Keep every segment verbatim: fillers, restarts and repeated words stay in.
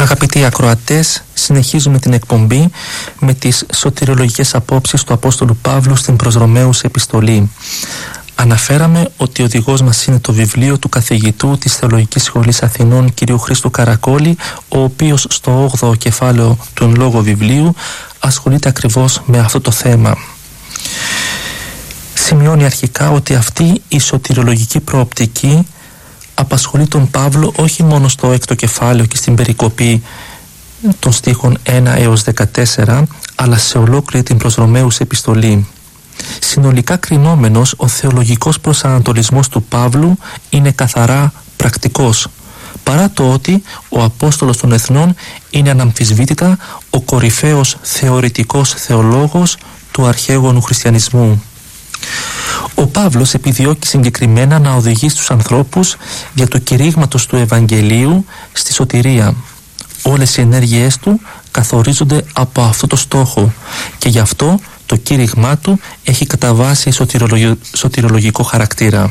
Αγαπητοί ακροατές, συνεχίζουμε την εκπομπή με τις σωτηριολογικές απόψεις του Απόστολου Παύλου στην προς Ρωμαίους επιστολή. Αναφέραμε ότι ο οδηγός μας είναι το βιβλίο του καθηγητού της Θεολογικής Σχολής Αθηνών κ. Χρήστου Καρακόλη, ο οποίος στο όγδοο κεφάλαιο του εν λόγω βιβλίου ασχολείται ακριβώς με αυτό το θέμα. Σημειώνει αρχικά ότι αυτή η σωτηριολογική προοπτική απασχολεί τον Παύλο όχι μόνο στο έκτο κεφάλαιο και στην περικοπή των στίχων ένα έως δεκατέσσερα, αλλά σε ολόκληρη την προς Ρωμαίους επιστολή. Συνολικά κρινόμενος, ο θεολογικός προσανατολισμός του Παύλου είναι καθαρά πρακτικός, παρά το ότι ο Απόστολος των Εθνών είναι αναμφισβήτητα ο κορυφαίος θεωρητικός θεολόγος του αρχαίγονου χριστιανισμού. Ο Παύλος επιδιώκει συγκεκριμένα να οδηγεί στους ανθρώπους για το κηρύγματος του Ευαγγελίου στη σωτηρία. Όλες οι ενέργειές του καθορίζονται από αυτό το στόχο και γι' αυτό το κήρυγμά του έχει κατά βάση σωτηρολογι... σωτηρολογικό χαρακτήρα.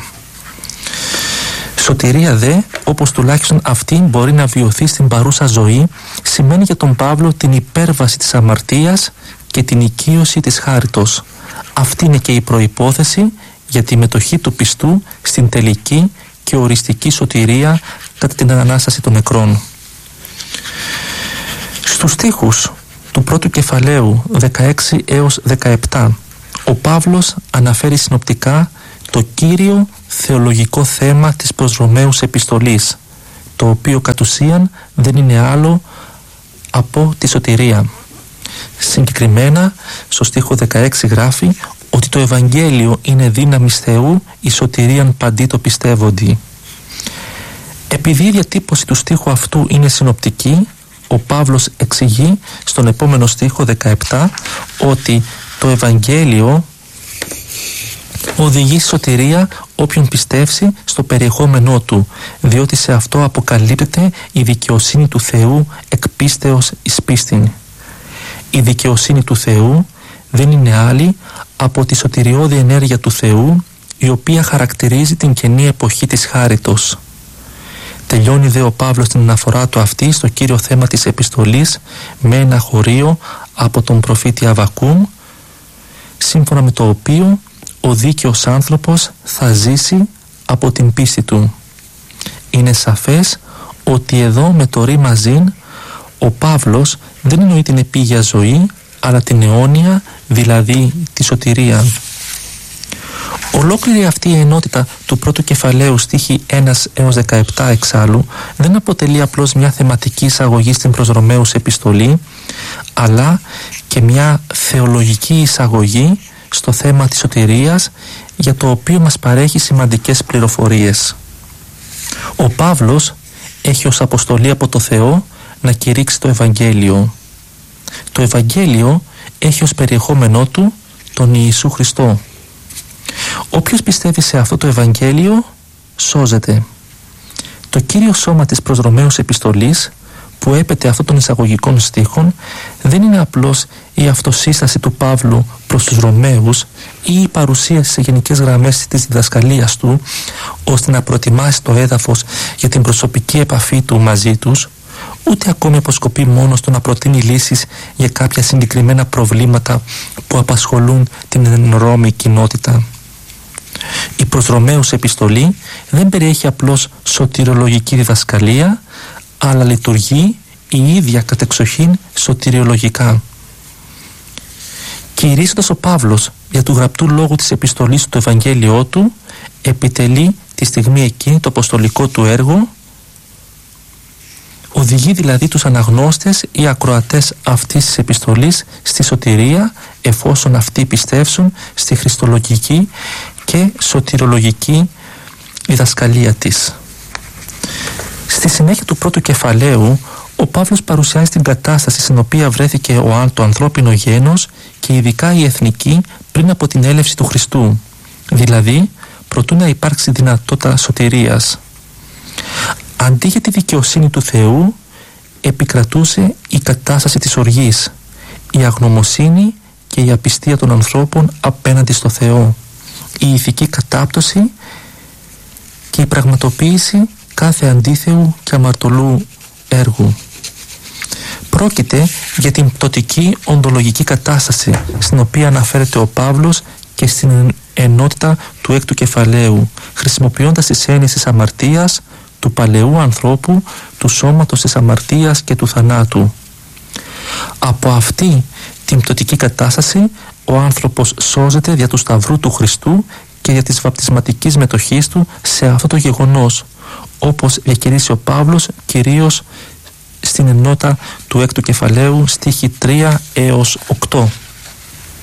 Σωτηρία δε, όπως τουλάχιστον αυτή μπορεί να βιωθεί στην παρούσα ζωή, σημαίνει για τον Παύλο την υπέρβαση της αμαρτίας και την οικείωση της χάριτος. Αυτή είναι και η προϋπόθεση για τη μετοχή του πιστού στην τελική και οριστική σωτηρία κατά την Ανάσταση των νεκρών. Στους στίχους του πρώτου κεφαλαίου δεκαέξι έως δεκαεπτά, ο Παύλος αναφέρει συνοπτικά το κύριο θεολογικό θέμα της προς Ρωμαίους επιστολής, το οποίο κατ' ουσίαν δεν είναι άλλο από τη σωτηρία. Συγκεκριμένα στο στίχο δεκαέξι γράφει ότι το Ευαγγέλιο είναι δύναμις Θεού η σωτηρίαν παντί το πιστεύοντι. Επειδή η διατύπωση του στίχου αυτού είναι συνοπτική, ο Παύλος εξηγεί στον επόμενο στίχο δεκαεπτά ότι το Ευαγγέλιο οδηγεί σωτηρία όποιον πιστεύσει στο περιεχόμενό του, διότι σε αυτό αποκαλύπτεται η δικαιοσύνη του Θεού εκ πίστεως εις πίστην. Η δικαιοσύνη του Θεού δεν είναι άλλη από τη σωτηριώδη ενέργεια του Θεού, η οποία χαρακτηρίζει την καινή εποχή της χάριτος. Τελειώνει δε ο Παύλος την αναφορά του αυτή στο κύριο θέμα της επιστολής με ένα χωρίο από τον προφήτη Αββακούμ, σύμφωνα με το οποίο ο δίκαιος άνθρωπος θα ζήσει από την πίστη του. Είναι σαφές ότι εδώ με το ρήμα «ζήν» ο Παύλος δεν εννοεί την επίγεια ζωή, αλλά την αιώνια, δηλαδή τη σωτηρία. Ολόκληρη αυτή η ενότητα του πρώτου κεφαλαίου στίχη ένα έως δεκαεπτά εξάλλου δεν αποτελεί απλώς μια θεματική εισαγωγή στην προς Ρωμαίους επιστολή, αλλά και μια θεολογική εισαγωγή στο θέμα της σωτηρίας, για το οποίο μας παρέχει σημαντικές πληροφορίες. Ο Παύλος έχει ως αποστολή από το Θεό να κηρύξει το Ευαγγέλιο. Το Ευαγγέλιο έχει ως περιεχόμενό του τον Ιησού Χριστό. Όποιος πιστεύει σε αυτό το Ευαγγέλιο σώζεται. Το κύριο σώμα της προς Ρωμαίους επιστολής που έπεται αυτών των εισαγωγικών στίχων δεν είναι απλώς η αυτοσύσταση του Παύλου προς τους Ρωμαίους ή η παρουσίαση σε γενικές γραμμές της διδασκαλίας του, ώστε να προετοιμάσει το έδαφος για την προσωπική επαφή του μαζί τους, ούτε ακόμη αποσκοπεί μόνο στο να προτείνει λύσεις για κάποια συγκεκριμένα προβλήματα που απασχολούν την εν Ρώμη κοινότητα. Η προς Ρωμαίους επιστολή δεν περιέχει απλώς σωτηριολογική διδασκαλία, αλλά λειτουργεί η ίδια κατεξοχήν σωτηριολογικά. Κηρύσσοντας ο Παύλος για του γραπτού λόγου της επιστολής του Ευαγγέλιό του, επιτελεί τη στιγμή εκείνη το αποστολικό του έργο, οδηγεί δηλαδή τους αναγνώστες ή ακροατές αυτής της επιστολής στη σωτηρία, εφόσον αυτοί πιστεύσουν στη χριστολογική και σωτηρολογική διδασκαλία της. Στη συνέχεια του πρώτου κεφαλαίου, ο Παύλος παρουσιάζει την κατάσταση στην οποία βρέθηκε ο, το ανθρώπινο γένος και ειδικά η εθνική πριν από την έλευση του Χριστού, δηλαδή προτού να υπάρξει δυνατότητα σωτηρίας. Αντί για τη δικαιοσύνη του Θεού, επικρατούσε η κατάσταση της οργής, η αγνωμοσύνη και η απιστία των ανθρώπων απέναντι στο Θεό, η ηθική κατάπτωση και η πραγματοποίηση κάθε αντίθεου και αμαρτωλού έργου. Πρόκειται για την πτωτική οντολογική κατάσταση στην οποία αναφέρεται ο Παύλος και στην ενότητα του έκτου κεφαλαίου, χρησιμοποιώντας τις έννοιες της αμαρτίας, του παλαιού ανθρώπου, του σώματος της αμαρτίας και του θανάτου. Από αυτή την πτωτική κατάσταση ο άνθρωπος σώζεται δια του Σταυρού του Χριστού και για της βαπτισματικής μετοχής του σε αυτό το γεγονός, όπως διακηρύσει ο Παύλος κυρίως στην ενότητα του έκτου κεφαλαίου στίχοι τρία έως οκτώ.